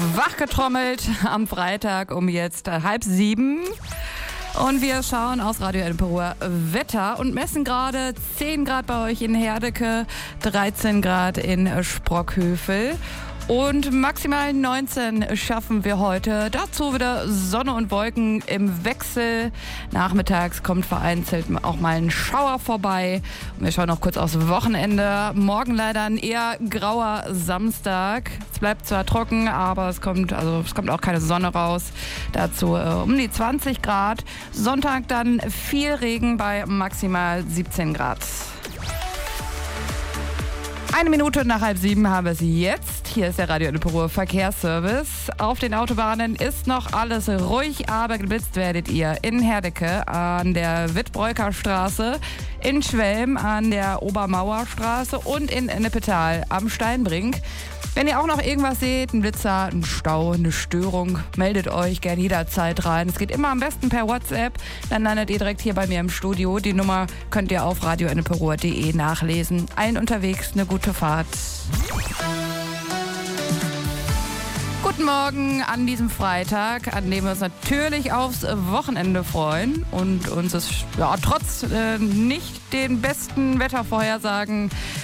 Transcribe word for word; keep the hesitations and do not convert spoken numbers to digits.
wachgetrommelt am Freitag um jetzt halb sieben. Und wir schauen aus Radio Enneperuhr Wetter und messen gerade zehn Grad bei euch in Herdecke, dreizehn Grad in Sprockhövel. Und maximal neunzehn schaffen wir heute. Dazu wieder Sonne und Wolken im Wechsel. Nachmittags kommt vereinzelt auch mal ein Schauer vorbei. Und wir schauen noch kurz aufs Wochenende. Morgen leider ein eher grauer Samstag. Es bleibt zwar trocken, aber es kommt, also es kommt auch keine Sonne raus. Dazu äh, um die zwanzig Grad. Sonntag dann viel Regen bei maximal siebzehn Grad. Eine Minute nach halb sieben haben wir sie jetzt. Hier ist der Radio Enneperuhr Verkehrsservice. Auf den Autobahnen ist noch alles ruhig, aber geblitzt werdet ihr in Herdecke an der Wittbreuker Straße, in Schwelm an der Obermauerstraße und in Ennepetal am Steinbrink. Wenn ihr auch noch irgendwas seht, ein Blitzer, ein Stau, eine Störung, meldet euch gerne jederzeit rein. Es geht immer am besten per WhatsApp. Dann landet ihr direkt hier bei mir im Studio. Die Nummer könnt ihr auf radio enneperuhr punkt de nachlesen. Allen unterwegs eine gute Fahrt. Guten Morgen an diesem Freitag, an dem wir uns natürlich aufs Wochenende freuen und uns es ja, trotz äh, nicht den besten Wettervorhersagen